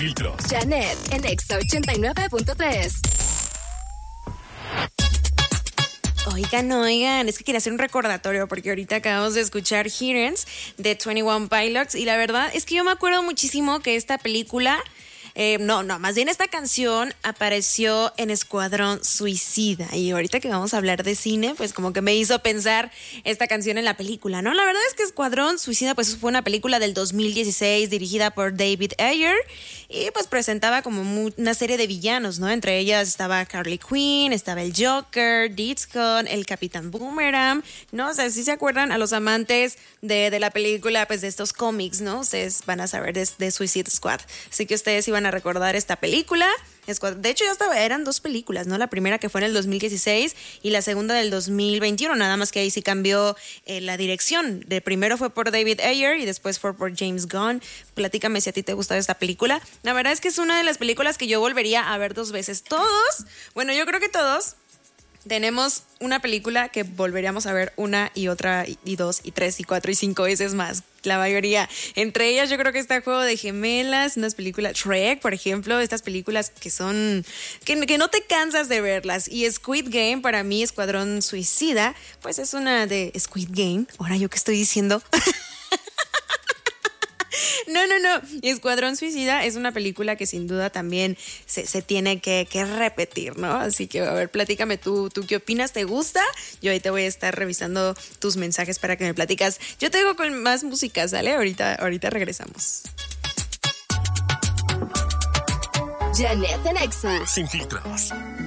Filtros. Janet en Exa 89.3. Oigan, es que quería hacer un recordatorio porque ahorita acabamos de escuchar Heroes de 21 Pilots y la verdad es que yo me acuerdo muchísimo que esta película, más bien esta canción apareció en Escuadrón Suicida y ahorita que vamos a hablar de cine, pues como que me hizo pensar esta canción en la película, ¿no? La verdad es que Escuadrón Suicida pues fue una película del 2016 dirigida por David Ayer y pues presentaba como una serie de villanos, ¿no? Entre ellas estaba Harley Quinn, estaba el Joker, Deathscon, el Capitán Boomerang, ¿no? O sea, si se acuerdan a los amantes de la película, pues de estos cómics, ¿no? Ustedes van a saber de Suicide Squad, así que ustedes iban a recordar esta película. De hecho, eran dos películas, ¿no? La primera que fue en el 2016 y la segunda del 2021, nada más que ahí sí cambió la dirección. De primero fue por David Ayer y después fue por James Gunn. Platícame si a ti te gustó esta película. La verdad es que es una de las películas que yo volvería a ver 2 veces. Yo creo que todos tenemos una película que volveríamos a ver una y otra y 2 y 3 y 4 y 5 veces más. La mayoría. Entre ellas yo creo que está Juego de Gemelas, unas películas, Shrek, por ejemplo, estas películas que son, que no te cansas de verlas. Y Squid Game, para mí, Escuadrón Suicida, pues es una de Squid Game. Ahora, ¿yo qué estoy diciendo? No. Escuadrón Suicida es una película que sin duda también se tiene que repetir, ¿no? Así que, a ver, platícame tú qué opinas, ¿te gusta? Yo ahí te voy a estar revisando tus mensajes para que me platicas. Yo te digo con más música, ¿sale? Ahorita regresamos. Janet en Exa. Sin filtros.